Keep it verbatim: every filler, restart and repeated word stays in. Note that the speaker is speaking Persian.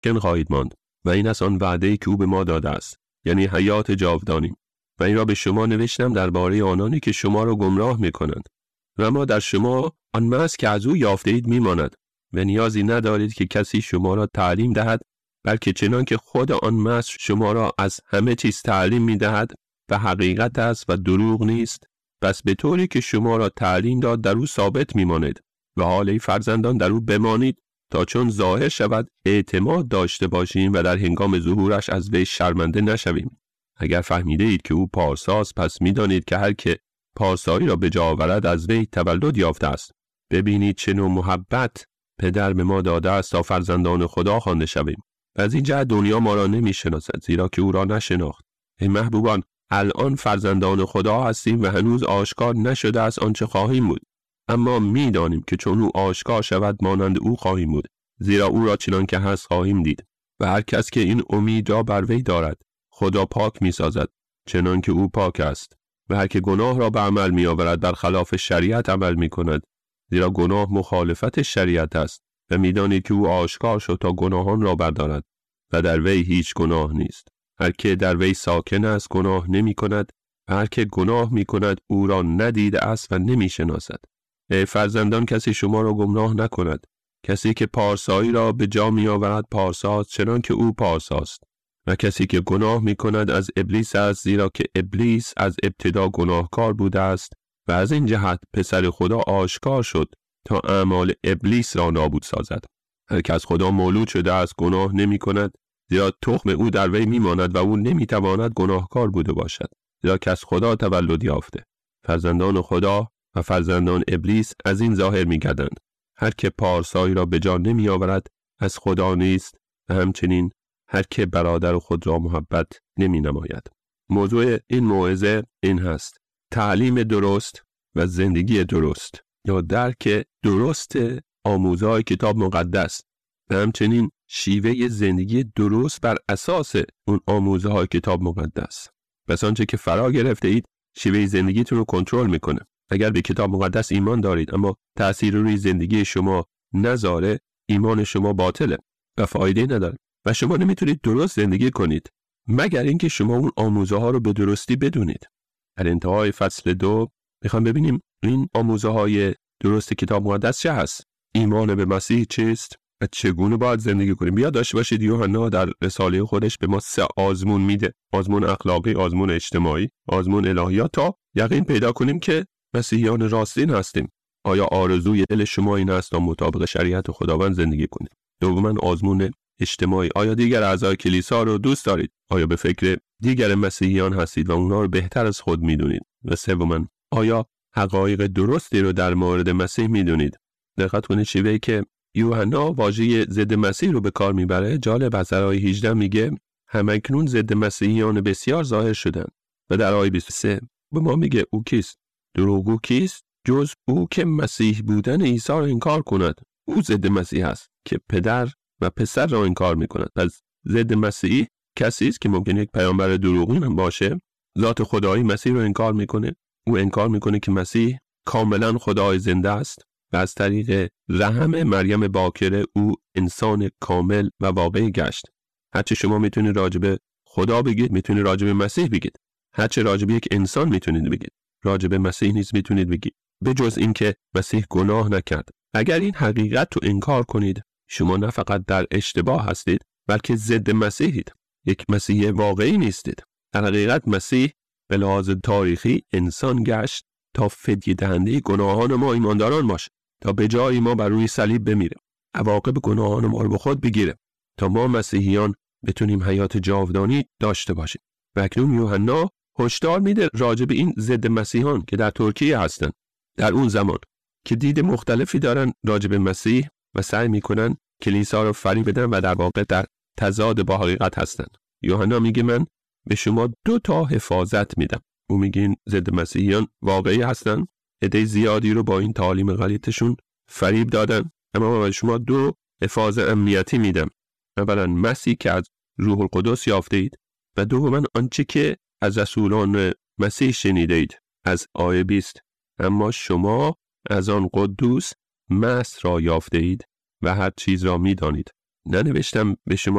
مسکن خواهید ماند و این است آن وعده‌ای که او به ما داده است، یعنی حیات جاودانی. و این را به شما نوشتم درباره آنانی که شما را گمراه می‌کنند. و ما در شما آن مسک که از او یافته اید می‌ماند و نیازی ندارید که کسی شما را تعلیم دهد، بلکه چنان که خود آن مسک شما را از همه چیز تعلیم می‌دهد و حقیقت است و دروغ نیست. پس به طوری که شما را تعلیم داد در او ثابت می‌مانید و حال ای فرزندان در او بمانید تا چون ظاهر شود اعتماد داشته باشیم و در هنگام ظهورش از وی شرمنده نشویم. اگر فهمیده اید که او پارساست، پس می‌دانید که هر که پارسایی را به جا آورد از وی تولد یافته است. ببینید چه نوع محبت پدر به ما داده است تا فرزندان خدا خوانده شویم. از این جهت دنیا ما را نمی‌شناسد، زیرا که او را نشناخت. ای محبوبان، الان فرزندان خدا هستیم و هنوز آشکار نشده است آنچه خواهیم بود، اما می‌دانیم که چون او آشکار شود مانند او خواهیم بود، زیرا او را چنان که هست خواهیم دید. و هر کس که این امید را بر وی دارد خدا پاک می‌سازد چنان که او پاک است. و هر که گناه را به عمل می‌آورد بر خلاف شریعت عمل می‌کند، زیرا گناه مخالفت شریعت است و می‌دانید که او آشکار شد تا گناهان را بردارد و در وی هیچ گناه نیست. هر که در وی ساکن است گناه نمی‌کند و هر که گناه می‌کند او را ندیده است و نمی‌شناسد. ای فرزندان، کسی شما را گمراه نکند. کسی که پارسایی را به جا می‌آورد پارساست چنان که او پارساست. و کسی که گناه می‌کند از ابلیس است، زیرا که ابلیس از ابتدا گناهکار بوده است و از این جهت پسر خدا آشکار شد تا اعمال ابلیس را نابود سازد. هر که از خدا مولود شده است گناه نمی‌کند، زیرا تخم او در وی می‌ماند و او نمی‌تواند گناهکار بوده باشد، زیرا که از خدا تولد یافته. فرزندان خدا و فرزندان ابلیس از این ظاهر می‌گردند. هر که پارسایی را به جا نمی‌آورد از خدا نیست و همچنین هر که برادر خود را محبت نمی‌نماید. موضوع این موعظه این هست: تعلیم درست و زندگی درست، یا درک درست آموزهای کتاب مقدس و همچنین شیوه زندگی درست بر اساس اون آموزهای کتاب مقدس. پس آنچه که فرا گرفته اید شیوه زندگیتون رو کنترل میکنه. اگر به کتاب مقدس ایمان دارید اما تأثیر روی زندگی شما نذاره، ایمان شما باطله و فایده نداره و شما نمیتونید درست زندگی کنید مگر اینکه شما اون آموزه ها رو به درستی بدونید. در انتهای فصل دو میخوام ببینیم این آموزه های درست کتاب مقدس چه هست، ایمان به مسیح چیست و چگونه باید زندگی کنیم. بیاد داشته باشید یوحنا در رساله خودش به ما سه آزمون میده: آزمون اخلاقی، آزمون اجتماعی، آزمون الهیات، تا یقین پیدا کنیم که مسیحیان راستین هستیم. آیا آرزوی دل شما این است تا مطابق شریعت خداوند زندگی کنید؟ دوما آزمون اجتماعی، آیا دیگر اعضای کلیسا رو دوست دارید؟ آیا به فکر دیگر مسیحیان هستید و اونها رو بهتر از خود میدونید؟ و سوما آیا حقایق درستی رو در مورد مسیح میدونید؟ دقت کنید شیوهی که یوحنا واژه ضد مسیح رو به کار میبره جالب. از آیه هجده میگه همکنون ضد مسیحیان بسیار ظاهر شدن، و در آیه بیست و سه به ما میگه او کیست؟ دروغگو کیست جز او که مسیح بودن عیسی را انکار کند؟ او ضد مسیح است که پدر و پسر را انکار میکند. پس ضد مسیح کسی است که ممکن یک پیامبر دروغین هم باشه، ذات خدایی مسیح را انکار میکنه. او انکار میکنه که مسیح کاملا خدای زنده است و از طریق رحم مریم باکره او انسان کامل و واقعی گشت. هرچه شما میتونید راجب خدا بگید میتونید راجب مسیح بگید، هرچه راجب یک انسان میتونید بگید راجب مسیح نیز میتونید بگید، به جز این که مسیح گناه نکرد. اگر این حقیقت رو انکار کنید شما نه فقط در اشتباه هستید بلکه ضد مسیحید، یک مسیح واقعی نیستید. در حقیقت مسیح به لحاظ تاریخی انسان گشت تا فدیه دهنده گناهان ما ایمانداران باشه، تا به جای ما بر روی صلیب بمیره، عواقب گناهان ما رو به خود بگیره تا ما مسیحیان بتونیم حیات جاودانی داشته باشیم. و اکنون یوحنا هشدار میده راجع به این ضد مسیحان که در ترکیه هستن، در اون زمان که دید مختلفی دارن راجع به مسیح و سعی میکنن کلیسا رو فریب بدن و در واقع در تضاد با حقیقت هستن. یوحنا میگه من به شما دو تا حفاظت میدم. او میگه این ضد مسیحیان واقعی هستن، عده زیادی رو با این تعالیم غلطشون فریب دادن، اما من به شما دو حفاظت امنیتی میدم. اولا مسیح که از روح القدس یافته اید و دوما آنچه که از رسولان مسیح شنیده اید. از آیه بیست اما شما از آن قدوس مسیح را یافته اید و هر چیز را میدانید. ننوشتم به شما